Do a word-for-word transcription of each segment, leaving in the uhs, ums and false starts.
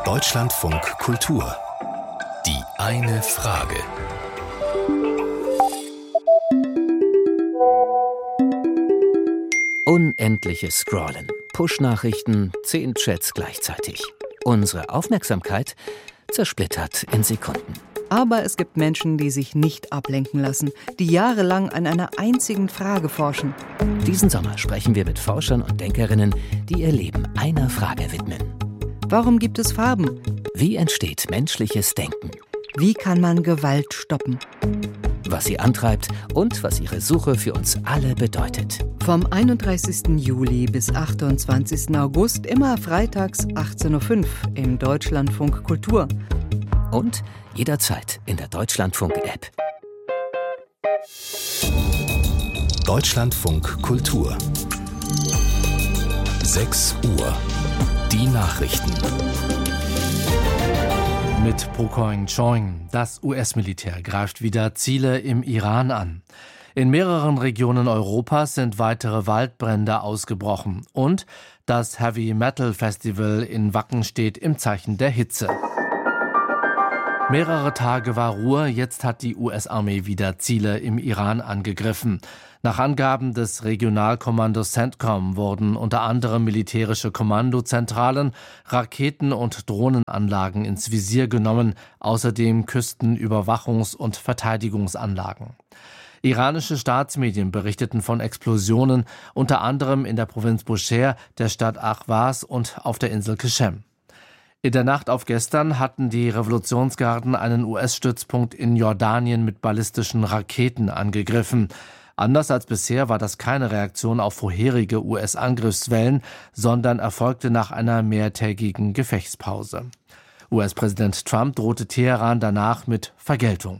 Deutschlandfunk Kultur. Die eine Frage. Unendliches Scrollen, Push-Nachrichten, zehn Chats gleichzeitig. Unsere Aufmerksamkeit zersplittert in Sekunden. Aber es gibt Menschen, die sich nicht ablenken lassen, die jahrelang an einer einzigen Frage forschen. Diesen Sommer sprechen wir mit Forschern und Denkerinnen, die ihr Leben einer Frage widmen. Warum gibt es Farben? Wie entsteht menschliches Denken? Wie kann man Gewalt stoppen? Was sie antreibt und was ihre Suche für uns alle bedeutet. Vom einunddreißigsten Juli bis achtundzwanzigsten August, immer freitags achtzehn Uhr fünf im Deutschlandfunk Kultur. Und jederzeit in der Deutschlandfunk-App. Deutschlandfunk Kultur. sechs Uhr. Die Nachrichten. Mit Pocoin Choing. Das U S-Militär greift wieder Ziele im Iran an. In mehreren Regionen Europas sind weitere Waldbrände ausgebrochen. Und das Heavy Metal Festival in Wacken steht im Zeichen der Hitze. Mehrere Tage war Ruhe, jetzt hat die U S-Armee wieder Ziele im Iran angegriffen. Nach Angaben des Regionalkommandos CENTCOM wurden unter anderem militärische Kommandozentralen, Raketen- und Drohnenanlagen ins Visier genommen, außerdem Küstenüberwachungs- und Verteidigungsanlagen. Iranische Staatsmedien berichteten von Explosionen, unter anderem in der Provinz Bushehr, der Stadt Ahvaz und auf der Insel Qeshem. In der Nacht auf gestern hatten die Revolutionsgarden einen U S-Stützpunkt in Jordanien mit ballistischen Raketen angegriffen. Anders als bisher war das keine Reaktion auf vorherige U S-Angriffswellen, sondern erfolgte nach einer mehrtägigen Gefechtspause. U S-Präsident Trump drohte Teheran danach mit Vergeltung.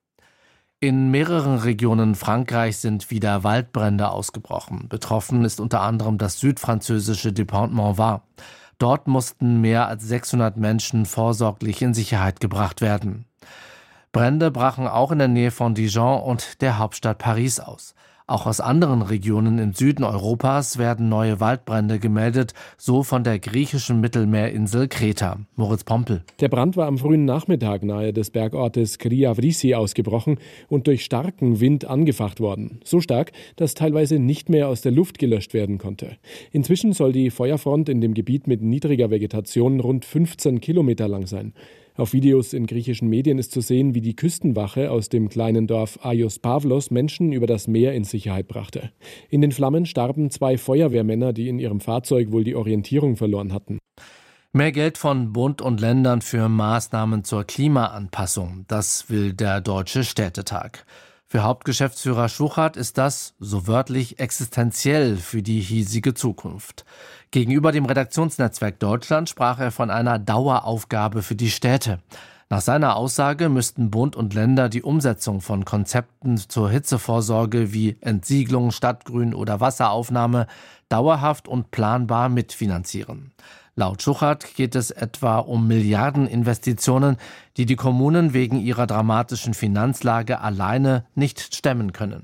In mehreren Regionen Frankreichs sind wieder Waldbrände ausgebrochen. Betroffen ist unter anderem das südfranzösische Departement Var. Dort mussten mehr als sechshundert Menschen vorsorglich in Sicherheit gebracht werden. Brände brachen auch in der Nähe von Dijon und der Hauptstadt Paris aus. Auch aus anderen Regionen im Süden Europas werden neue Waldbrände gemeldet, so von der griechischen Mittelmeerinsel Kreta. Moritz Pompel. Der Brand war am frühen Nachmittag nahe des Bergortes Kriavrisi ausgebrochen und durch starken Wind angefacht worden. So stark, dass teilweise nicht mehr aus der Luft gelöscht werden konnte. Inzwischen soll die Feuerfront in dem Gebiet mit niedriger Vegetation rund fünfzehn Kilometer lang sein. Auf Videos in griechischen Medien ist zu sehen, wie die Küstenwache aus dem kleinen Dorf Aios Pavlos Menschen über das Meer in Sicherheit brachte. In den Flammen starben zwei Feuerwehrmänner, die in ihrem Fahrzeug wohl die Orientierung verloren hatten. Mehr Geld von Bund und Ländern für Maßnahmen zur Klimaanpassung. Das will der Deutsche Städtetag. Für Hauptgeschäftsführer Schuchart ist das, so wörtlich, existenziell für die hiesige Zukunft. Gegenüber dem Redaktionsnetzwerk Deutschland sprach er von einer Daueraufgabe für die Städte. Nach seiner Aussage müssten Bund und Länder die Umsetzung von Konzepten zur Hitzevorsorge wie Entsiegelung, Stadtgrün oder Wasseraufnahme dauerhaft und planbar mitfinanzieren. Laut Schuchart geht es etwa um Milliardeninvestitionen, die die Kommunen wegen ihrer dramatischen Finanzlage alleine nicht stemmen können.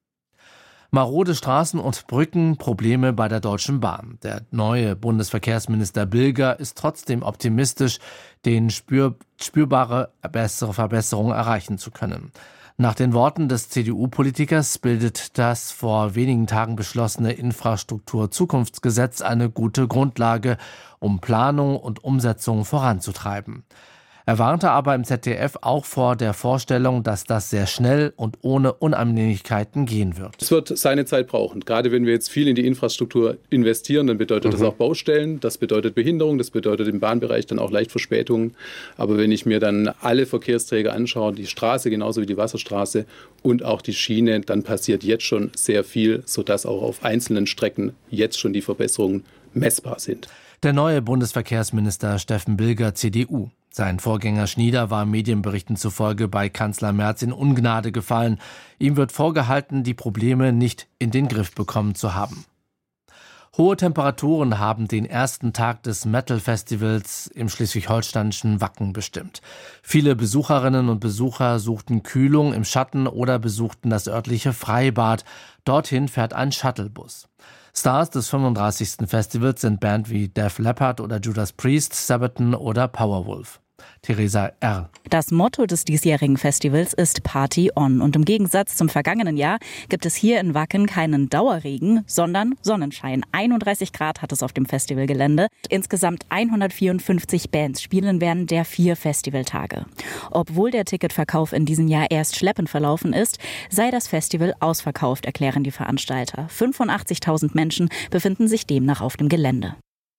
Marode Straßen und Brücken, Probleme bei der Deutschen Bahn. Der neue Bundesverkehrsminister Bilger ist trotzdem optimistisch, den spür, spürbare bessere Verbesserungen erreichen zu können. Nach den Worten des C D U-Politikers bildet das vor wenigen Tagen beschlossene Infrastruktur-Zukunftsgesetz eine gute Grundlage, um Planung und Umsetzung voranzutreiben. Er warnte aber im Z D F auch vor der Vorstellung, dass das sehr schnell und ohne Unannehmlichkeiten gehen wird. Es wird seine Zeit brauchen. Gerade wenn wir jetzt viel in die Infrastruktur investieren, dann bedeutet mhm. das auch Baustellen, das bedeutet Behinderung, das bedeutet im Bahnbereich dann auch leicht Verspätungen. Aber wenn ich mir dann alle Verkehrsträger anschaue, die Straße genauso wie die Wasserstraße und auch die Schiene, dann passiert jetzt schon sehr viel, sodass auch auf einzelnen Strecken jetzt schon die Verbesserungen messbar sind. Der neue Bundesverkehrsminister Steffen Bilger, C D U. Sein Vorgänger Schnieder war Medienberichten zufolge bei Kanzler Merz in Ungnade gefallen. Ihm wird vorgehalten, die Probleme nicht in den Griff bekommen zu haben. Hohe Temperaturen haben den ersten Tag des Metal-Festivals im schleswig-holsteinischen Wacken bestimmt. Viele Besucherinnen und Besucher suchten Kühlung im Schatten oder besuchten das örtliche Freibad. Dorthin fährt ein Shuttlebus. Stars des fünfunddreißigsten Festivals sind Bands wie Def Leppard oder Judas Priest, Sabaton oder Powerwolf. Theresa R. Das Motto des diesjährigen Festivals ist Party on. Und im Gegensatz zum vergangenen Jahr gibt es hier in Wacken keinen Dauerregen, sondern Sonnenschein. einunddreißig Grad hat es auf dem Festivalgelände. Insgesamt hundertvierundfünfzig Bands spielen während der vier Festivaltage. Obwohl der Ticketverkauf in diesem Jahr erst schleppend verlaufen ist, sei das Festival ausverkauft, erklären die Veranstalter. fünfundachtzigtausend Menschen befinden sich demnach auf dem Gelände.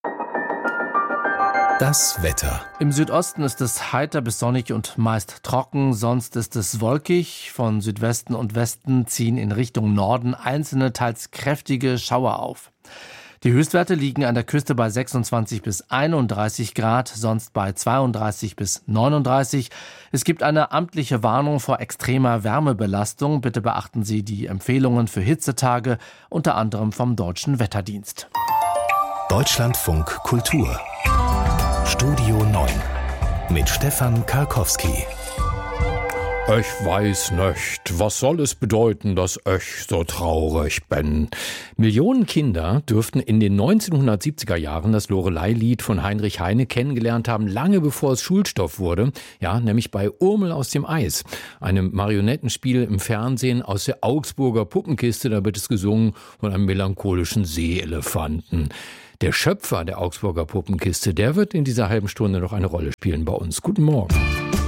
Das Wetter. Im Südosten ist es heiter bis sonnig und meist trocken, sonst ist es wolkig. Von Südwesten und Westen ziehen in Richtung Norden einzelne, teils kräftige Schauer auf. Die Höchstwerte liegen an der Küste bei sechsundzwanzig bis einunddreißig Grad, sonst bei zweiunddreißig bis neununddreißig. Es gibt eine amtliche Warnung vor extremer Wärmebelastung. Bitte beachten Sie die Empfehlungen für Hitzetage, unter anderem vom Deutschen Wetterdienst. Deutschlandfunk Kultur. Studio neun mit Stefan Karkowski. Ich weiß nicht, was soll es bedeuten, dass ich so traurig bin? Millionen Kinder dürften in den neunzehnhundertsiebziger Jahren das Lorelei-Lied von Heinrich Heine kennengelernt haben, lange bevor es Schulstoff wurde. Ja, nämlich bei Urmel aus dem Eis, einem Marionettenspiel im Fernsehen aus der Augsburger Puppenkiste. Da wird es gesungen von einem melancholischen Seeelefanten. Der Schöpfer der Augsburger Puppenkiste, der wird in dieser halben Stunde noch eine Rolle spielen bei uns. Guten Morgen.